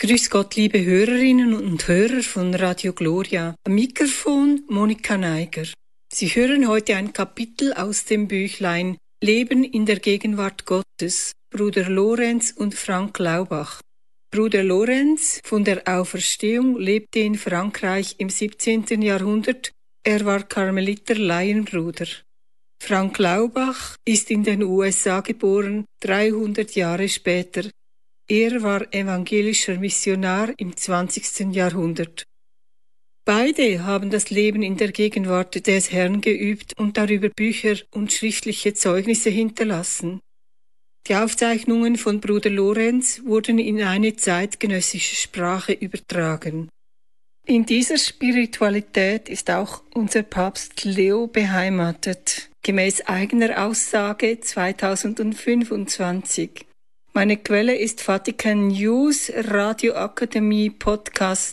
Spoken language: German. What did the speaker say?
Grüß Gott, liebe Hörerinnen und Hörer von Radio Gloria. Am Mikrofon Monika Neiger. Sie hören heute ein Kapitel aus dem Büchlein Leben in der Gegenwart Gottes, Bruder Lorenz und Frank Laubach. Bruder Lorenz von der Auferstehung lebte in Frankreich im 17. Jahrhundert. Er war Karmeliter Laienbruder. Frank Laubach ist in den USA geboren, 300 Jahre später. Er war evangelischer Missionar im 20. Jahrhundert. Beide haben das Leben in der Gegenwart des Herrn geübt und darüber Bücher und schriftliche Zeugnisse hinterlassen. Die Aufzeichnungen von Bruder Lorenz wurden in eine zeitgenössische Sprache übertragen. In dieser Spiritualität ist auch unser Papst Leo beheimatet, gemäß eigener Aussage 2025. Meine Quelle ist Vatican News, Radioakademie, Podcast